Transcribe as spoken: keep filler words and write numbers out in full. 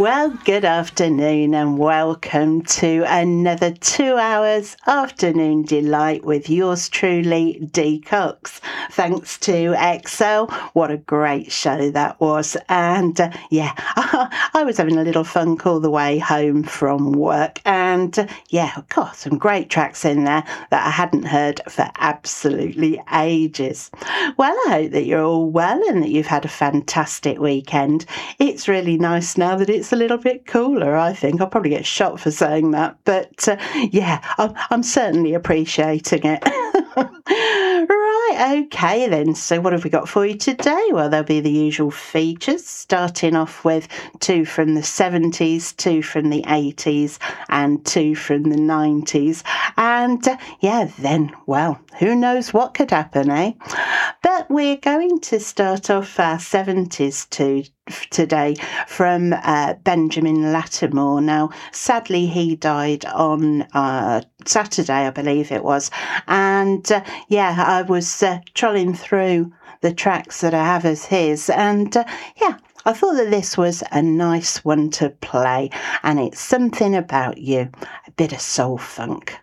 Well, good afternoon and welcome to another two hours afternoon delight with yours truly, Dee Cox. Thanks to Excel. What a great show that was. And uh, yeah, I was having a little funk all the way home from work. And uh, yeah, of course, some great tracks in there that I hadn't heard for absolutely ages. Well, I hope that you're all well and that you've had a fantastic weekend. It's really nice now that it's a little bit cooler, I think. I'll probably get shot for saying that. But uh, yeah, I'm, I'm certainly appreciating it. Right, okay then. So what have we got for you today? Well, there'll be the usual features, starting off with two from the seventies, two from the eighties, and two from the nineties. And uh, yeah, then, well, who knows what could happen, eh? But we're going to start off our seventies to today from uh, Benjamin Lattimore. Now, sadly, he died on uh, Saturday, I believe it was. And uh, yeah, I was uh, trolling through the tracks that I have as his. And uh, yeah, I thought that this was a nice one to play. And it's Something About You, a bit of soul funk.